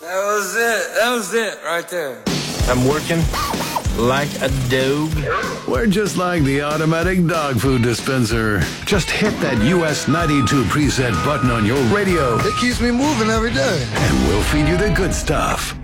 That was it right there. I'm working like a dog. We're just like the automatic dog food dispenser. Just hit that US 92 preset button on your radio. It keeps me moving every day. And we'll feed you the good stuff.